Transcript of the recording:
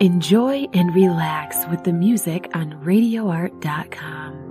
Enjoy and relax with the music on RadioArt.com.